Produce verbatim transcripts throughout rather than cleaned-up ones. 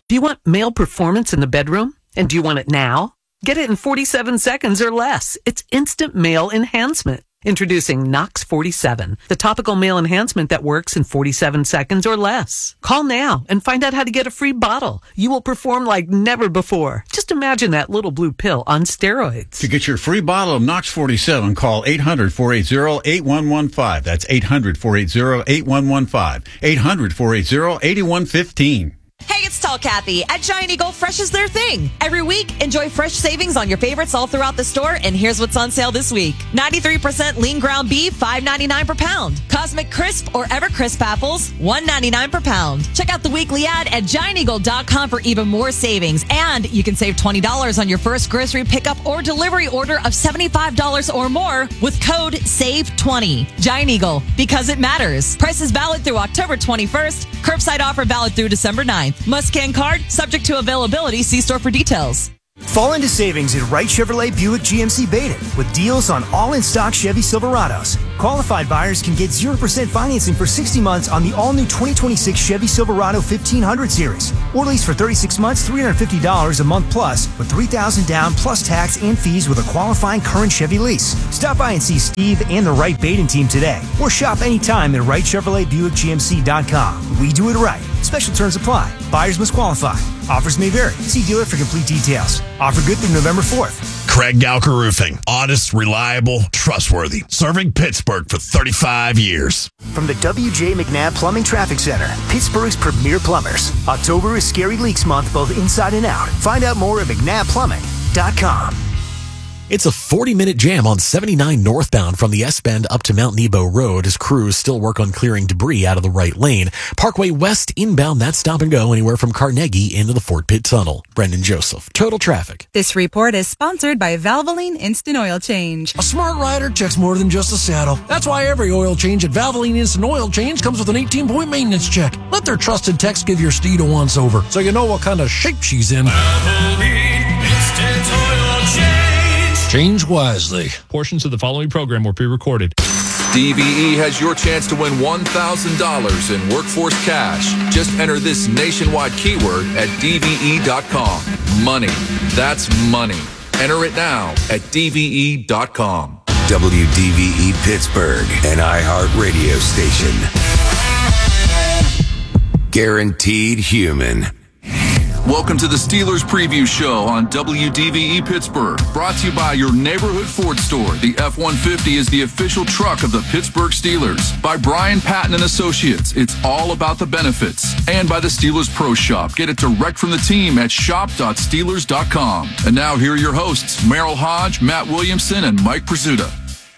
Do you want male performance in the bedroom? And do you want it now? Get it in forty-seven seconds or less. It's instant male enhancement. Introducing Nox forty-seven, the topical male enhancement that works in forty-seven seconds or less. Call now and find out how to get a free bottle. You will perform like never before. Just imagine that little blue pill on steroids. To get your free bottle of Nox forty-seven, call eight hundred, four eight zero, eight one one five. That's eight hundred, four eight zero, eight one one five. eight hundred, four eight zero, eight one one five. Hey, it's Tall Kathy. At Giant Eagle, fresh is their thing. Every week, enjoy fresh savings on your favorites all throughout the store, and here's what's on sale this week. ninety-three percent lean ground beef, five ninety-nine per pound. Cosmic Crisp or Evercrisp apples, one ninety-nine per pound. Check out the weekly ad at giant eagle dot com for even more savings, and you can save twenty dollars on your first grocery pickup or delivery order of seventy-five dollars or more with code save twenty. Giant Eagle, because it matters. Prices valid through October twenty-first. Curbside offer valid through December ninth. Must-scan card, subject to availability. See store for details. Fall into savings at Wright Chevrolet Buick G M C Baden with deals on all in-stock Chevy Silverados. Qualified buyers can get zero percent financing for sixty months on the all-new twenty twenty-six Chevy Silverado fifteen hundred series. Or lease for thirty-six months, three hundred fifty dollars a month plus, with three thousand dollars down plus tax and fees with a qualifying current Chevy lease. Stop by and see Steve and the Wright Baden team today. Or shop anytime at Wright Chevrolet Buick G M C dot com. We do it right. Special terms apply. Buyers must qualify. Offers may vary. See dealer for complete details. Offer good through November fourth. Craig Gowker Roofing. Honest, reliable, trustworthy. Serving Pittsburgh for thirty-five years. From the W J McNabb Plumbing Traffic Center, Pittsburgh's premier plumbers. October is Scary Leaks Month, both inside and out. Find out more at mcnabb plumbing dot com. It's a forty-minute jam on seventy-nine northbound from the S-Bend up to Mount Nebo Road as crews still work on clearing debris out of the right lane. Parkway West inbound, that's stop and go anywhere from Carnegie into the Fort Pitt Tunnel. Brendan Joseph, Total Traffic. This report is sponsored by Valvoline Instant Oil Change. A smart rider checks more than just a saddle. That's why every oil change at Valvoline Instant Oil Change comes with an eighteen-point maintenance check. Let their trusted techs give your steed a once-over so you know what kind of shape she's in. Valvoline Instant Oil Change. Change wisely. Portions of the following program were pre-recorded. D V E has your chance to win one thousand dollars in workforce cash. Just enter this nationwide keyword at D V E dot com. Money. That's money. Enter it now at D V E dot com. W D V E Pittsburgh, an iHeartRadio station. Guaranteed human. Welcome to the Steelers Preview Show on W D V E Pittsburgh. Brought to you by your neighborhood Ford store. The F one fifty is the official truck of the Pittsburgh Steelers. By Brian Patton and Associates. It's all about the benefits. And by the Steelers Pro Shop. Get it direct from the team at shop dot steelers dot com. And now here are your hosts, Merrill Hodge, Matt Williamson, and Mike Prisuta.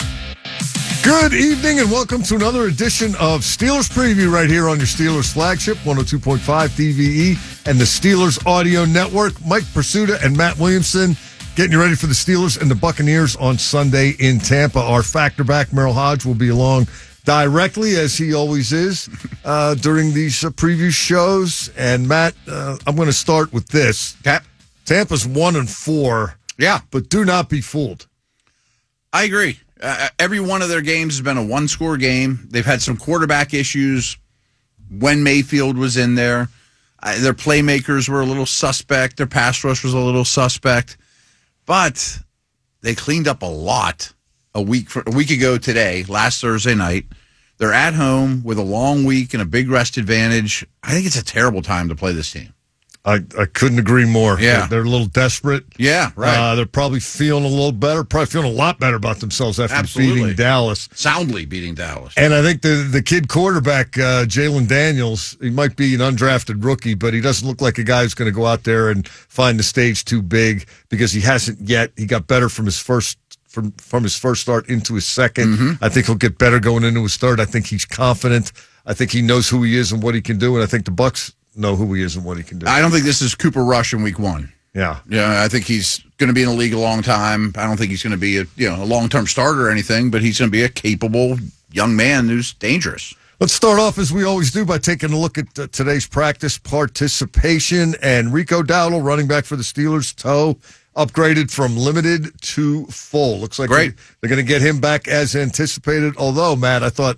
Good evening and welcome to another edition of Steelers Preview right here on your Steelers flagship, one oh two point five D V E and the Steelers Audio Network. Mike Prisuta and Matt Williamson getting you ready for the Steelers and the Buccaneers on Sunday in Tampa. Our factor back, Merrill Hodge, will be along directly, as he always is, uh, during these uh, preview shows. And, Matt, uh, I'm going to start with this. Cap. Tampa's one and four. Yeah. But do not be fooled. I agree. Uh, every one of their games has been a one-score game. They've had some quarterback issues when Mayfield was in there. Uh, their playmakers were a little suspect. Their pass rush was a little suspect. But they cleaned up a lot a week for, a week ago today, last Thursday night. They're at home with a long week and a big rest advantage. I think it's a terrible time to play this team. I, I couldn't agree more. Yeah. They're, they're a little desperate. Yeah, right. Uh, they're probably feeling a little better, probably feeling a lot better about themselves after Absolutely. beating Dallas. Soundly beating Dallas. And I think the the kid quarterback, uh, Jalen Daniels, he might be an undrafted rookie, but he doesn't look like a guy who's going to go out there and find the stage too big because he hasn't yet. He got better from his first from, from his first start into his second. Mm-hmm. I think he'll get better going into his third. I think he's confident. I think he knows who he is and what he can do, and I think the Bucs know who he is and what he can do. I don't think this is Cooper Rush in week one. Yeah. Yeah, I think he's going to be in the league a long time. I don't think he's going to be a you know a long-term starter or anything, but he's going to be a capable young man who's dangerous. Let's start off, as we always do, by taking a look at uh, today's practice participation. And Rico Dowdle, running back for the Steelers, toe upgraded from limited to full. Looks like Great. they're going to get him back as anticipated. Although, Matt, I thought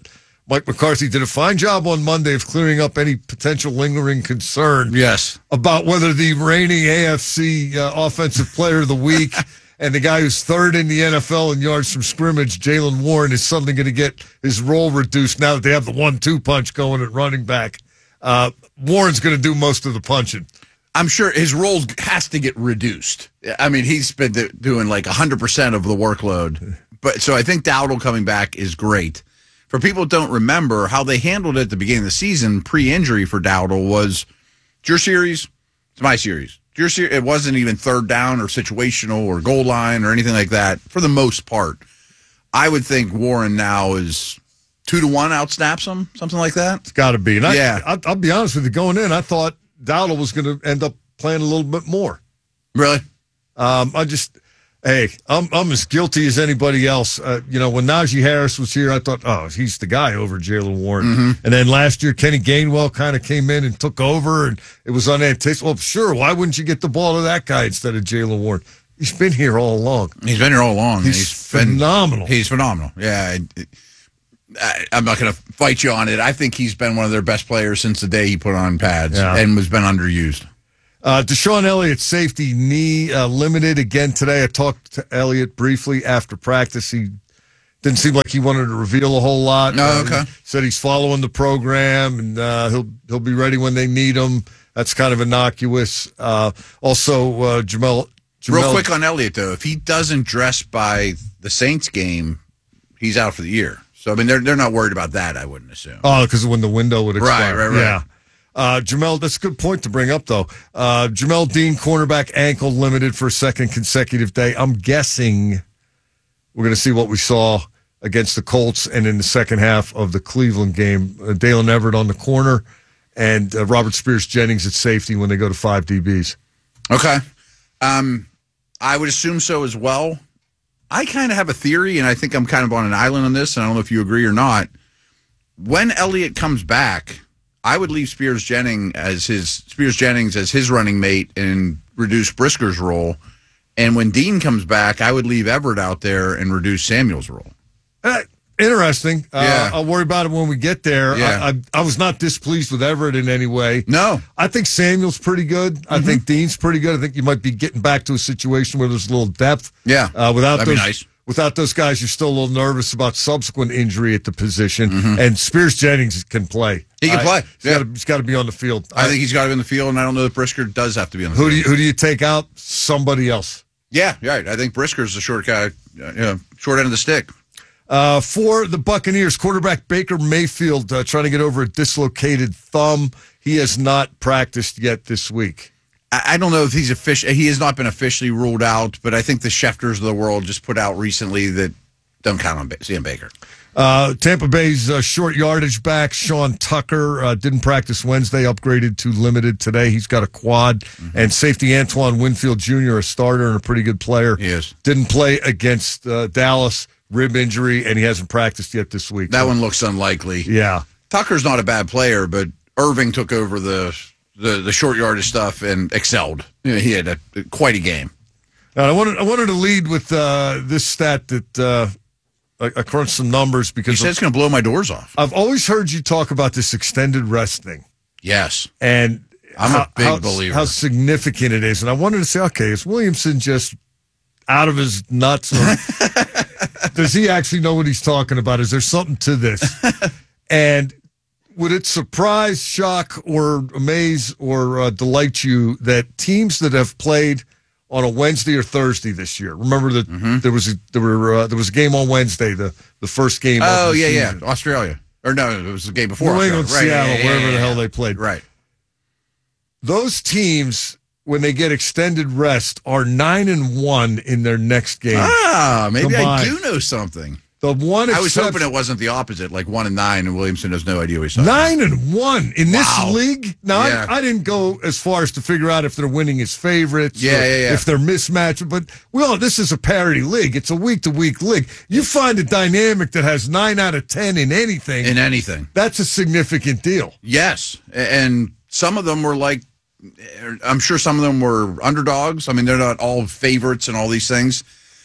Mike McCarthy did a fine job on Monday of clearing up any potential lingering concern. Yes. About whether the reigning A F C uh, Offensive Player of the Week and the guy who's third in the N F L in yards from scrimmage, Jaylen Warren, is suddenly going to get his role reduced now that they have the one two punch going at running back. Uh, Warren's going to do most of the punching. I'm sure his role has to get reduced. I mean, he's been do- doing like one hundred percent of the workload. But so I think Dowdle coming back is great. For people who don't remember, how they handled it at the beginning of the season, pre-injury for Dowdle, was it's your series, it's my series. It's your ser- it wasn't even third down or situational or goal line or anything like that, for the most part. I would think Warren now is two to one outsnaps him, something like that. It's got to be. And I, yeah. I, I'll be honest with you, going in, I thought Dowdle was going to end up playing a little bit more. Really? Um, I just... Hey, I'm I'm as guilty as anybody else. Uh, you know, when Najee Harris was here, I thought, oh, he's the guy over Jaylen Warren. Mm-hmm. And then last year, Kenny Gainwell kind of came in and took over, and it was unanticipated. Well, sure, why wouldn't you get the ball to that guy instead of Jaylen Warren? He's been here all along. He's been here all along. He's, he's phenomenal. Been, he's phenomenal. Yeah, I, I, I'm not going to fight you on it. I think he's been one of their best players since the day he put on pads yeah. and has been underused. Uh, Deshaun Elliott, safety, knee uh, limited again today. I talked to Elliott briefly after practice. He didn't seem like he wanted to reveal a whole lot. No, uh, okay. He said he's following the program, and uh, he'll he'll be ready when they need him. That's kind of innocuous. Uh, also, uh, Jamel, Jamel. Real quick on Elliott, though. If he doesn't dress by the Saints game, he's out for the year. So, I mean, they're, they're not worried about that, I wouldn't assume. Oh, because when the window would expire. Right, right, right. Yeah. Uh, Jamel, that's a good point to bring up, though. Uh, Jamel Dean, cornerback, ankle limited for a second consecutive day. I'm guessing we're going to see what we saw against the Colts and in the second half of the Cleveland game. Uh, Dalen Everett on the corner and uh, Robert Spears-Jennings at safety when they go to five D Bs. Okay. Um, I would assume so as well. I kind of have a theory, and I think I'm kind of on an island on this, and I don't know if you agree or not. When Elliott comes back, I would leave Spears Jennings as his Spears Jennings as his running mate and reduce Brisker's role. And when Dean comes back, I would leave Everett out there and reduce Samuel's role. Uh, interesting. Yeah. Uh, I'll worry about it when we get there. Yeah. I, I, I was not displeased with Everett in any way. No. I think Samuel's pretty good. Mm-hmm. I think Dean's pretty good. I think you might be getting back to a situation where there's a little depth. Yeah. Uh, without That'd those, be nice. Without those guys, you're still a little nervous about subsequent injury at the position. Mm-hmm. And Spears Jennings can play. He can I, play. He's Yeah. got to be on the field. I, I think he's got to be on the field, and I don't know if Brisker does have to be on the who field. Do you, who do you take out? Somebody else. Yeah, right. I think Brisker's the short guy, uh, you know, short end of the stick. Uh, for the Buccaneers, quarterback Baker Mayfield uh, trying to get over a dislocated thumb. He has not practiced yet this week. I don't know if he's official. He has not been officially ruled out, but I think the Schefters of the world just put out recently that don't count on C M Baker. Uh, Tampa Bay's uh, short yardage back, Sean Tucker, uh, didn't practice Wednesday, upgraded to limited today. He's got a quad. Mm-hmm. And safety Antoine Winfield Junior, a starter and a pretty good player. He is. Didn't play against uh, Dallas, rib injury, and he hasn't practiced yet this week. That so. one looks unlikely. Yeah. Tucker's not a bad player, but Irving took over the the, the short yardage stuff and excelled. You know, he had a, quite a game. Now, I wanted I wanted to lead with uh, this stat that uh, I, I crunched some numbers because he said it's going to blow my doors off. I've always heard you talk about this extended rest thing. Yes, and I'm how, a big how, believer. How significant it is, and I wanted to say, okay, is Williamson just out of his nuts, or does he actually know what he's talking about? Is there something to this? And would it surprise, shock, or amaze, or uh, delight you that teams that have played on a Wednesday or Thursday this year? Remember that mm-hmm. there was a, there were uh, there was a game on Wednesday, the, the first game. Oh of the yeah, season. yeah, Australia, or no, it was the game before. New England, right, Seattle, yeah, yeah, wherever yeah, the yeah. hell they played. Right. Those teams, when they get extended rest, are nine and one in their next game. Ah, maybe combined. I do know something. The one I was exception, hoping it wasn't the opposite, like one and nine, and Williamson has no idea what he's talking Nine and one in Wow. this league. Now, Yeah. I, I didn't go as far as to figure out if they're winning as favorites, Yeah, or yeah, yeah. if they're mismatched. But we all this is a parity league. It's a week to week league. You find a dynamic that has nine out of ten in anything. in anything. That's a significant deal. Yes, and some of them were like, I'm sure some of them were underdogs. I mean, they're not all favorites and all these things.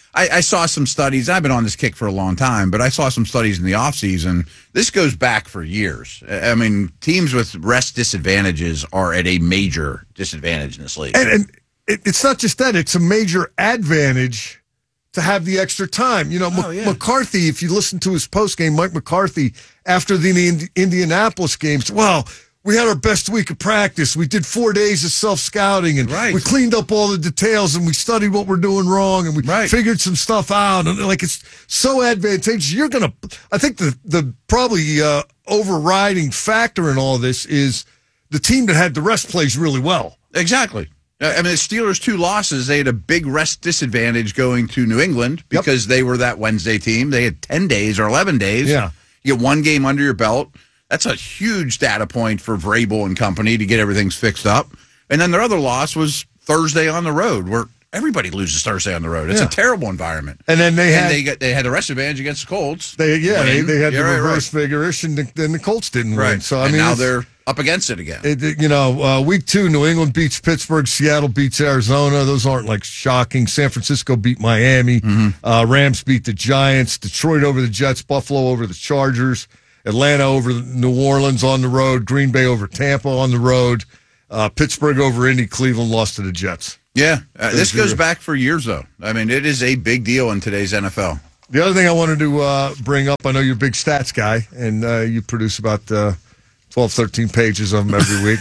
I, I saw some studies. I've been on this kick for a long time, but I saw some studies in the offseason. This goes back for years. I mean, teams with rest disadvantages are at a major disadvantage in this league. And, and it, it's not just that. It's a major advantage to have the extra time. You know, oh, M- yeah. McCarthy, if you listen to his postgame, Mike McCarthy, after the Indi- Indianapolis games, well, we had our best week of practice. We did four days of self-scouting, and right. we cleaned up all the details, and we studied what we're doing wrong, and we right. figured some stuff out. And like, it's so advantageous. You're going to, I think the, the probably uh, overriding factor in all this is the team that had the rest plays really well. Exactly. I mean, the Steelers' two losses, they had a big rest disadvantage going to New England because yep. they were that Wednesday team. They had ten days or eleven days. Yeah. You get one game under your belt. That's a huge data point for Vrabel and company to get everything fixed up. And then their other loss was Thursday on the road, where everybody loses Thursday on the road. It's yeah. a terrible environment. And then they and had they got they had the rest advantage against the Colts. They yeah, they, they had yeah, the right, reverse right. vigorish, and then the Colts didn't right. win. So I and mean, now they're up against it again. It, you know, uh, week two, New England beats Pittsburgh, Seattle beats Arizona. Those aren't like shocking. San Francisco beat Miami. Mm-hmm. Uh, Rams beat the Giants. Detroit over the Jets. Buffalo over the Chargers. Atlanta over New Orleans on the road. Green Bay over Tampa on the road. Uh, Pittsburgh over Indy. Cleveland lost to the Jets. Yeah, uh, this goes back for years, though. I mean, it is a big deal in today's N F L. The other thing I wanted to uh, bring up, I know you're a big stats guy, and uh, you produce about uh, twelve, thirteen pages of them every week.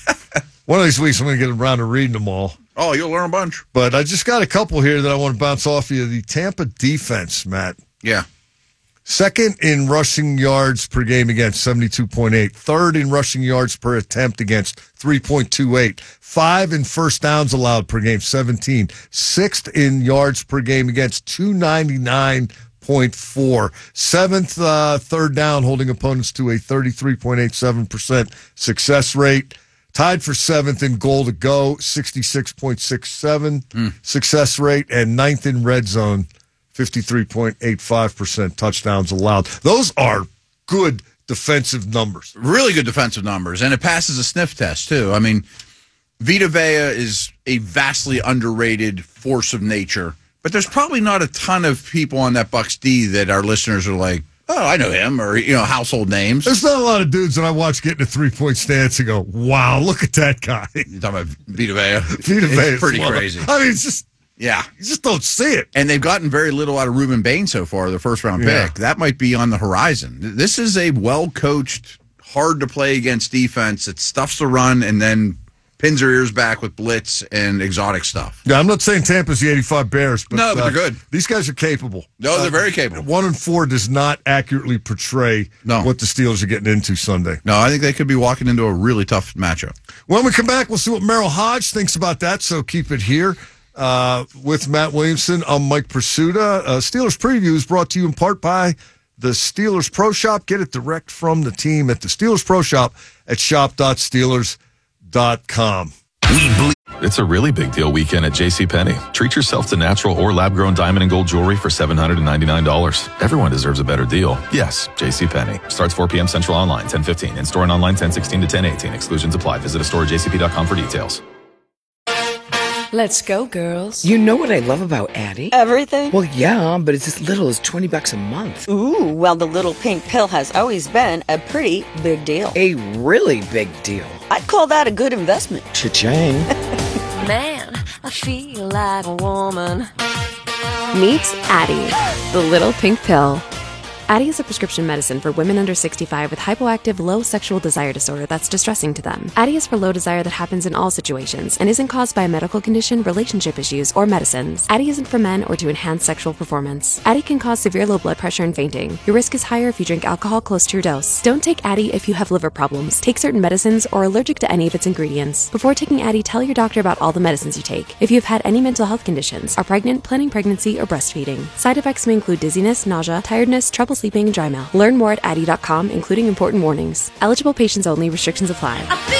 One of these weeks, I'm going to get around to reading them all. Oh, you'll learn a bunch. But I just got a couple here that I want to bounce off you. The Tampa defense, Matt. Yeah. Second in rushing yards per game against, seventy-two point eight. Third in rushing yards per attempt against, three point two eight. Five in first downs allowed per game, seventeen. Sixth in yards per game against, two ninety-nine point four. Seventh uh, third down, holding opponents to a thirty-three point eight seven percent success rate. Tied for seventh in goal to go, sixty-six point six seven mm. success rate. And ninth in red zone, fifty-three point eight five percent touchdowns allowed. Those are good defensive numbers. Really good defensive numbers. And it passes a sniff test, too. I mean, Vita Vea is a vastly underrated force of nature. But there's probably not a ton of people on that Bucs D that our listeners are like, oh, I know him, or, you know, household names. There's not a lot of dudes that I watch get in a three-point stance and go, wow, look at that guy. You're talking about Vita Vea? Vita Vea is pretty crazy. I mean, it's just... Yeah. You just don't see it. And they've gotten very little out of Reuben Bain so far, the first-round yeah. pick. That might be on the horizon. This is a well-coached, hard-to-play-against defense that stuffs the run and then pins their ears back with blitz and exotic stuff. Yeah, I'm not saying Tampa's the eighty-five Bears, but, no, but uh, they're good. These guys are capable. No, they're uh, very capable. One and four does not accurately portray no. what the Steelers are getting into Sunday. No, I think they could be walking into a really tough matchup. When we come back, we'll see what Merrill Hodge thinks about that, so keep it here. Uh, with Matt Williamson, I'm Mike Pursuta. Uh, Steelers Preview is brought to you in part by the Steelers Pro Shop. Get it direct from the team at the Steelers Pro Shop at shop dot steelers dot com. It's a really big deal weekend at JCPenney. Treat yourself to natural or lab-grown diamond and gold jewelry for seven hundred ninety-nine dollars. Everyone deserves a better deal. Yes, JCPenney. Starts four p.m. Central online, ten fifteen. In-store and online, ten sixteen to ten eighteen. Exclusions apply. Visit a store at j c p dot com for details. Let's go, girls. You know what I love about Addie? Everything? Well, yeah, but it's as little as twenty bucks a month. Ooh, well, the little pink pill has always been a pretty big deal. A really big deal. I'd call that a good investment. Cha-ching. Man, I feel like a woman. Meet Addie, the little pink pill. Addie is a prescription medicine for women under sixty-five with hypoactive low sexual desire disorder that's distressing to them. Addie is for low desire that happens in all situations and isn't caused by a medical condition, relationship issues, or medicines. Addie isn't for men or to enhance sexual performance. Addie can cause severe low blood pressure and fainting. Your risk is higher if you drink alcohol close to your dose. Don't take Addie if you have liver problems, take certain medicines, or are allergic to any of its ingredients. Before taking Addie, tell your doctor about all the medicines you take. If you have had any mental health conditions, are pregnant, planning pregnancy, or breastfeeding. Side effects may include dizziness, nausea, tiredness, trouble sleeping, and dry mouth. Learn more at addie dot com, including important warnings. Eligible patients only. Restrictions apply.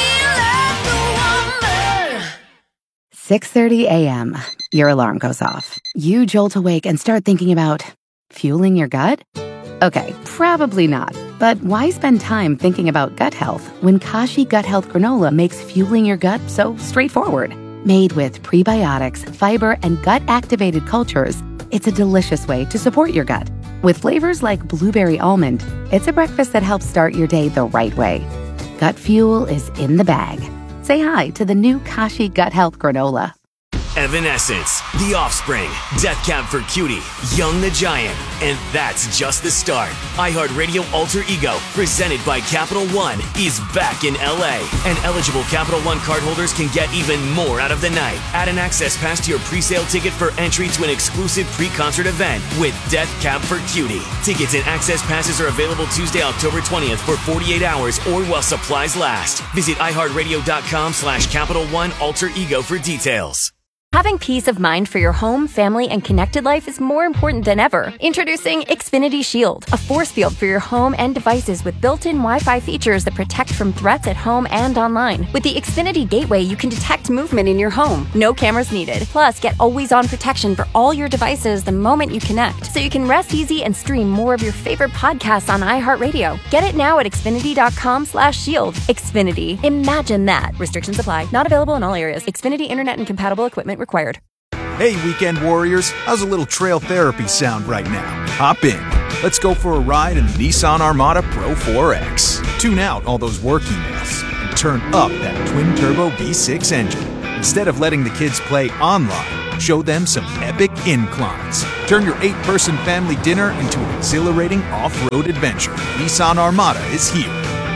six thirty a.m. Your alarm goes off. You jolt awake and start thinking about fueling your gut? Okay, probably not. But why spend time thinking about gut health when Kashi Gut Health Granola makes fueling your gut so straightforward? Made with prebiotics, fiber, and gut-activated cultures, It's a delicious way to support your gut. With flavors like blueberry almond, it's a breakfast that helps start your day the right way. Gut Fuel is in the bag. Say hi to the new Kashi Gut Health Granola. Evanescence, The Offspring, Death Cab for Cutie, Young the Giant, and that's just the start. iHeartRadio Alter Ego, presented by Capital One, is back in L A, and eligible Capital One cardholders can get even more out of the night. Add an access pass to your pre-sale ticket for entry to an exclusive pre-concert event with Death Cab for Cutie. Tickets and access passes are available Tuesday, October twentieth for forty-eight hours or while supplies last. Visit iHeartRadio.com slash Capital One Alter Ego for details. Having peace of mind for your home, family, and connected life is more important than ever. Introducing Xfinity Shield, a force field for your home and devices with built-in Wi-Fi features that protect from threats at home and online. With the Xfinity Gateway, you can detect movement in your home. No cameras needed. Plus, get always-on protection for all your devices the moment you connect, so you can rest easy and stream more of your favorite podcasts on iHeartRadio. Get it now at Xfinity.com slash shield. Xfinity. Imagine that. Restrictions apply. Not available in all areas. Xfinity Internet and compatible equipment required. Hey, weekend warriors, how's a little trail therapy sound right now? Hop in. Let's go for a ride in the Nissan Armada Pro four X. Tune out all those work emails and turn up that twin-turbo V six engine. Instead of letting the kids play online, show them some epic inclines. Turn your eight-person family dinner into an exhilarating off-road adventure. Nissan Armada is here.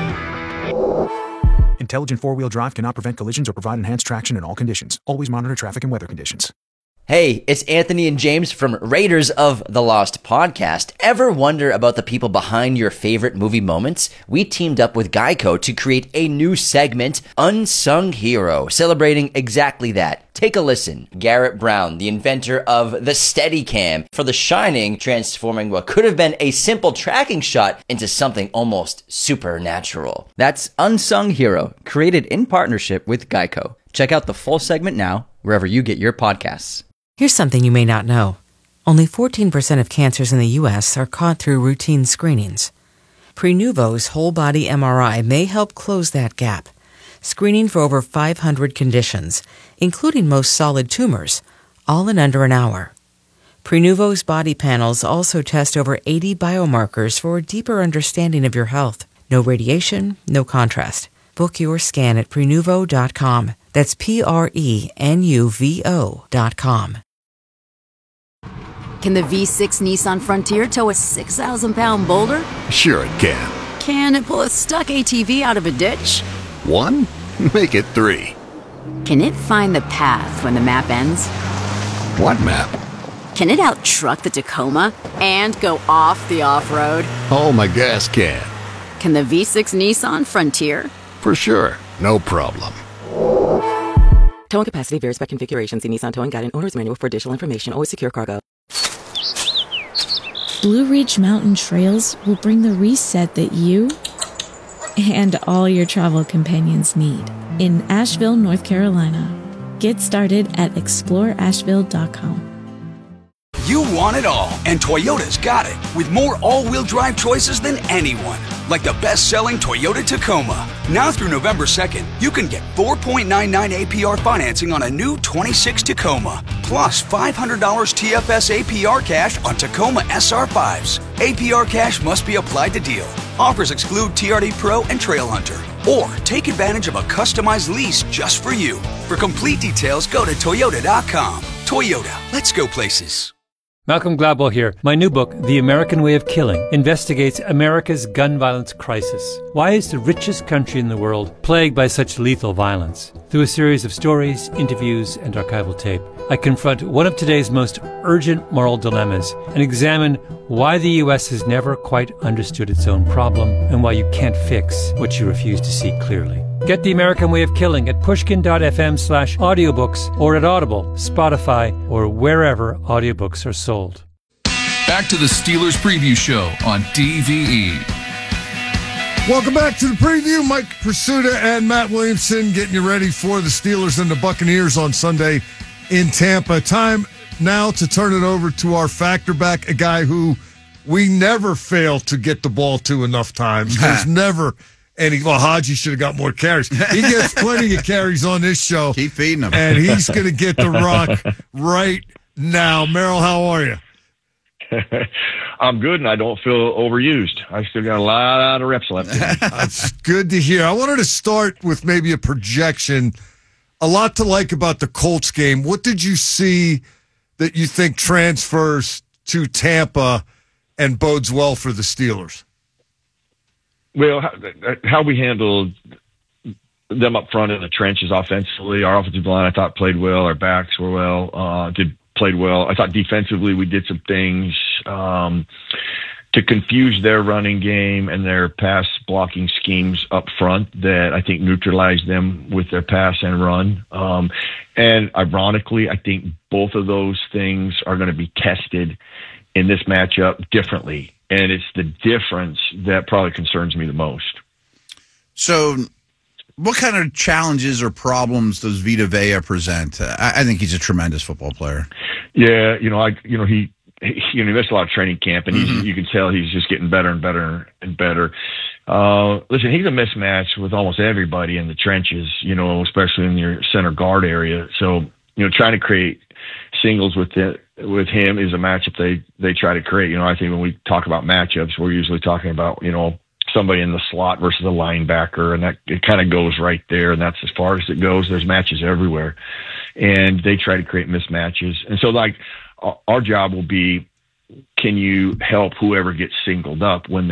Intelligent four-wheel drive cannot prevent collisions or provide enhanced traction in all conditions. Always monitor traffic and weather conditions. Hey, it's Anthony and James from Raiders of the Lost podcast. Ever wonder about the people behind your favorite movie moments? We teamed up with Geico to create a new segment, Unsung Hero, celebrating exactly that. Take a listen. Garrett Brown, the inventor of the Steadicam, for The Shining, transforming what could have been a simple tracking shot into something almost supernatural. That's Unsung Hero, created in partnership with Geico. Check out the full segment now, wherever you get your podcasts. Here's something you may not know. Only fourteen percent of cancers in the U S are caught through routine screenings. Prenuvo's whole-body M R I may help close that gap, screening for over five hundred conditions, including most solid tumors, all in under an hour. Prenuvo's body panels also test over eighty biomarkers for a deeper understanding of your health. No radiation, no contrast. Book your scan at Prenuvo dot com. That's P R E N U V O dot com. Can the V six Nissan Frontier tow a six thousand pound boulder? Sure it can. Can it pull a stuck A T V out of a ditch? One? Make it three. Can it find the path when the map ends? What map? Can it out-truck the Tacoma and go off the off-road? Oh, my gas can. Can the V six Nissan Frontier? For sure. No problem. Towing capacity varies by configuration. See Nissan Towing Guide and Owner's Manual for additional information. Always secure cargo. Blue Ridge Mountain Trails will bring the reset that you and all your travel companions need in Asheville, North Carolina. Get started at explore asheville dot com. You want it all, and Toyota's got it, with more all-wheel drive choices than anyone. Like the best-selling Toyota Tacoma. Now through November second, you can get four point nine nine A P R financing on a new twenty-six Tacoma, plus five hundred dollars T F S A P R cash on Tacoma S R fives. A P R cash must be applied to deal. Offers exclude T R D Pro and Trail Hunter. Or take advantage of a customized lease just for you. For complete details, go to Toyota dot com. Toyota, let's go places. Malcolm Gladwell here. My new book, The American Way of Killing, investigates America's gun violence crisis. Why is the richest country in the world plagued by such lethal violence? Through a series of stories, interviews, and archival tape, I confront one of today's most urgent moral dilemmas and examine why the U S has never quite understood its own problem and why you can't fix what you refuse to see clearly. Get The American Way of Killing at pushkin.fm slash audiobooks or at Audible, Spotify, or wherever audiobooks are sold. Back to the Steelers Preview Show on D V E. Welcome back to the preview. Mike Pursuta and Matt Williamson getting you ready for the Steelers and the Buccaneers on Sunday in Tampa. Time now to turn it over to our factor back, a guy who we never fail to get the ball to enough times. There's never any, well, Haji should have got more carries. He gets plenty of carries on this show. Keep feeding him. And he's going to get the rock right now. Merrill, how are you? I'm good, and I don't feel overused. I still got a lot of reps left in me. That's good to hear. I wanted to start with maybe a projection. A lot to like about the Colts game. What did you see that you think transfers to Tampa and bodes well for the Steelers? Well, how, how we handled them up front in the trenches offensively. Our offensive line, I thought, played well. Our backs were well, uh, did played well. I thought defensively we did some things um, to confuse their running game and their pass blocking schemes up front that I think neutralized them with their pass and run. Um, and ironically, I think both of those things are going to be tested in this matchup differently. And it's the difference that probably concerns me the most. So what kind of challenges or problems does Vita Vea present? I, I think he's a tremendous football player. Yeah, you know, I, you know, he, he you know, he missed a lot of training camp, and he's, Mm-hmm. you can tell he's just getting better and better and better. Uh, listen, he's a mismatch with almost everybody in the trenches, you know, especially in your center guard area. So, you know, trying to create singles with it, with him is a matchup they, they try to create. You know, I think when we talk about matchups, we're usually talking about, you know, somebody in the slot versus a linebacker, and that it kind of goes right there, and that's as far as it goes. There's matches everywhere, and they try to create mismatches. And so, like, our job will be, can you help whoever gets singled up when